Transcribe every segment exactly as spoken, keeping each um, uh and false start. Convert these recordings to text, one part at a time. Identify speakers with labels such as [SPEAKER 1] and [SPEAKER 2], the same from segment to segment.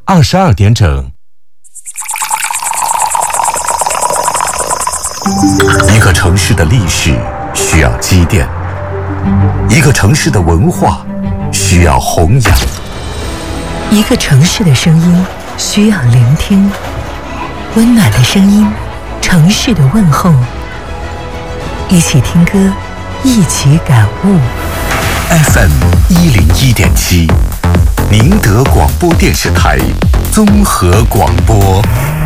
[SPEAKER 1] 二十二点整。
[SPEAKER 2] 一个城市的历史需要积淀，一个城市的文化需要弘扬，
[SPEAKER 3] 一个城市的声音需要聆听，温暖的声音，城市的问候，一起听歌，一起感悟。
[SPEAKER 2] F M 一零一点七，宁德广播电视台综合广播。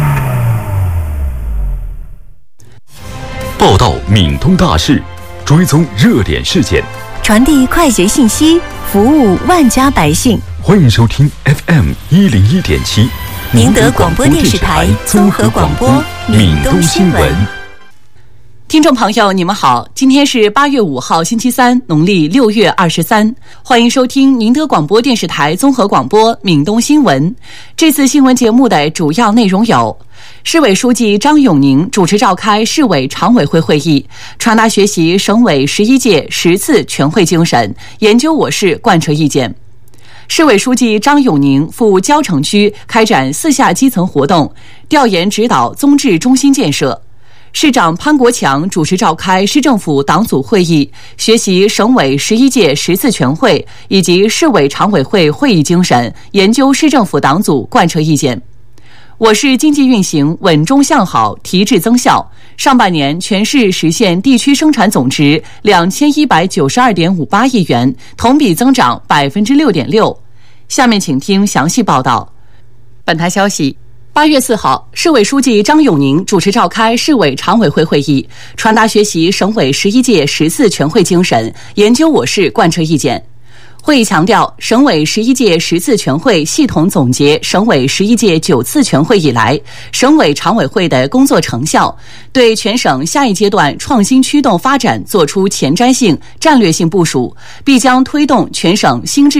[SPEAKER 4] 报道闽东大事，追踪热点事件，
[SPEAKER 5] 传递快捷信息，服务万家百姓。
[SPEAKER 4] 欢迎收听 F M 一零一点七，
[SPEAKER 5] 宁德广播电视台综合广播闽东新闻。
[SPEAKER 6] 听众朋友，你们好，今天是八月五号，星期三，农历六月二十三，欢迎收听宁德广播电视台综合广播闽东新闻。这次新闻节目的主要内容有：市委书记张永宁主持召开市委常委会会议，传达学习省委十一届十次全会精神，研究我市贯彻意见。市委书记张永宁赴蕉城区开展四下基层活动，调研指导综治中心建设。市长潘国强主持召开市政府党组会议，学习省委十一届十次全会以及市委常委会会议精神，研究市政府党组贯彻意见。我市经济运行稳中向好，提质增效。上半年全市实现地区生产总值两千一百九十二点五八亿元，同比增长百分之六点六。下面请听详细报道。本台消息。八月四号，市委书记张永宁主持召开市委常委会会议，传达学习省委十一届十次全会精神，研究我市贯彻意见。会议强调，省委十一届十次全会系统总结省委十一届九次全会以来省委常委会的工作成效，对全省下一阶段创新驱动发展作出前瞻性、战略性部署，必将推动全省新质